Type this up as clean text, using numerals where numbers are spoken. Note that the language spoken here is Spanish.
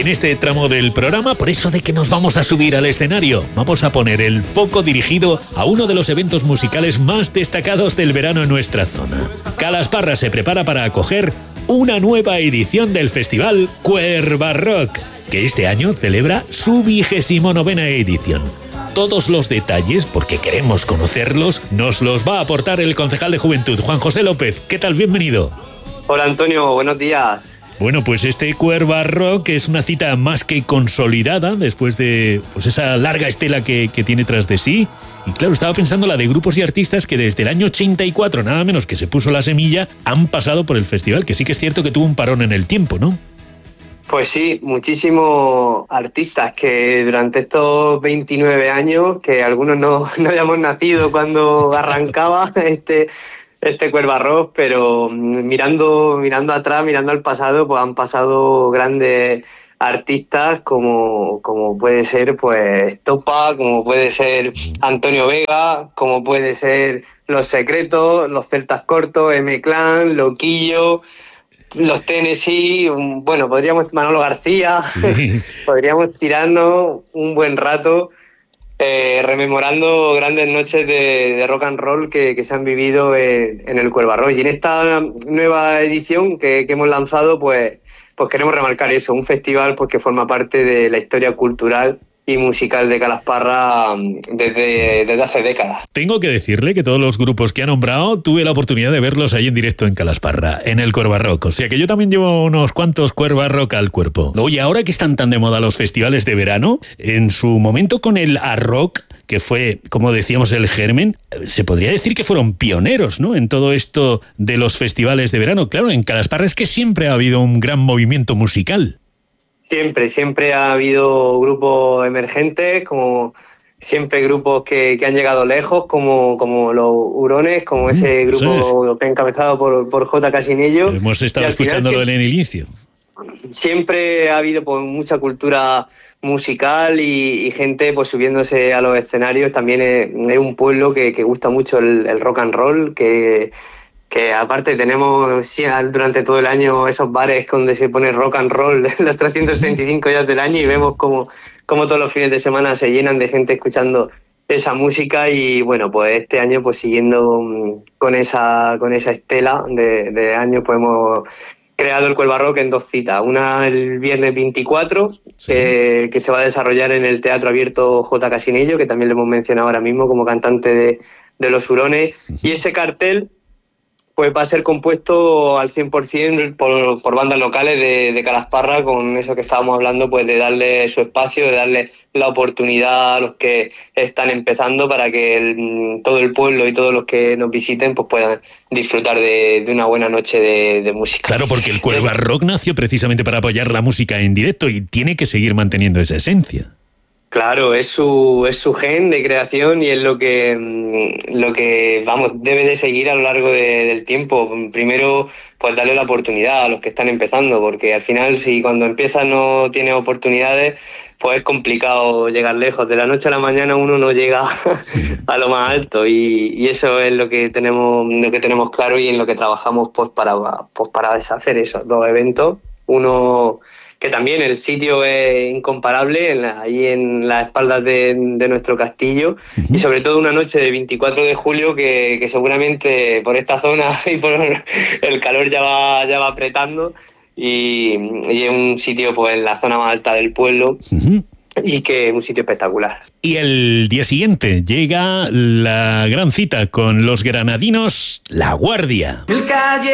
En este tramo del programa, por eso de que nos vamos a subir al escenario, vamos a poner el foco dirigido a uno de los eventos musicales más destacados del verano en nuestra zona. Calasparra se prepara para acoger una nueva edición del festival Cuerva Rock, que este año celebra su 29ª edición. Todos los detalles, porque queremos conocerlos, nos los va a aportar el concejal de Juventud, Juan José López. ¿Qué tal? Bienvenido. Hola Antonio, buenos días. Bueno, pues este Cuerva Rock es una cita más que consolidada después de esa larga estela que tiene tras de sí. Y claro, estaba pensando la de grupos y artistas que desde el año 84, nada menos que se puso la semilla, han pasado por el festival, que sí que es cierto que tuvo un parón en el tiempo, ¿no? Pues sí, muchísimos artistas que durante estos 29 años, que algunos no habíamos nacido cuando arrancaba este Cuerva Rock, pero mirando atrás, mirando al pasado, pues han pasado grandes artistas como puede ser pues Topa, como puede ser Antonio Vega, como puede ser Los Secretos, Los Celtas Cortos, M-Clan, Loquillo, Los Tennessee, bueno, Manolo García, sí. Podríamos tirarnos un buen rato rememorando grandes noches de rock and roll que se han vivido en el Cuerva Rock. Y en esta nueva edición que hemos lanzado, pues queremos remarcar eso, un festival pues que forma parte de la historia cultural y musical de Calasparra desde hace décadas. Tengo que decirle que todos los grupos que ha nombrado tuve la oportunidad de verlos ahí en directo en Calasparra, en el Cuerva Rock. O sea que yo también llevo unos cuantos Cuerva Rock al cuerpo. Oye, ahora que están tan de moda los festivales de verano, en su momento con el A-Rock, que fue, como decíamos, el germen, se podría decir que fueron pioneros, ¿no?, en todo esto de los festivales de verano. Claro, en Calasparra es que siempre ha habido un gran movimiento musical. Siempre ha habido grupos emergentes, como siempre grupos que han llegado lejos, como los Hurones, como ese grupo encabezado por J. Casinello. Hemos estado escuchándolo en el inicio. Siempre ha habido pues mucha cultura musical y gente pues subiéndose a los escenarios. También es un pueblo que gusta mucho el rock and roll, que aparte tenemos durante todo el año esos bares donde se pone rock and roll los 365 días del año y vemos como todos los fines de semana se llenan de gente escuchando esa música. Y bueno, pues este año pues siguiendo con esa estela de años, pues hemos creado el Cuerva Rock en 2 citas. Una el viernes 24, sí, que se va a desarrollar en el Teatro Abierto J. Casinello, que también le hemos mencionado ahora mismo como cantante de Los Hurones. Y ese cartel pues va a ser compuesto al 100% por bandas locales de Calasparra, con eso que estábamos hablando, pues de darle su espacio, de darle la oportunidad a los que están empezando para que todo el pueblo y todos los que nos visiten pues puedan disfrutar de una buena noche de música. Claro, porque el Cuerva Rock nació precisamente para apoyar la música en directo y tiene que seguir manteniendo esa esencia. Claro, es su gen de creación y es lo que debe de seguir a lo largo del tiempo. Primero, pues darle la oportunidad a los que están empezando, porque al final si cuando empiezas no tienes oportunidades, pues es complicado llegar lejos. De la noche a la mañana uno no llega a lo más alto y eso es lo que tenemos claro y en lo que trabajamos pues para deshacer esos 2 eventos. Uno que también el sitio es incomparable, ahí en las espaldas de nuestro castillo, y sobre todo una noche de 24 de julio que seguramente por esta zona y por el calor ya va apretando, y es un sitio pues en la zona más alta del pueblo. Y que es un sitio espectacular. Y el día siguiente llega la gran cita con los granadinos La Guardia.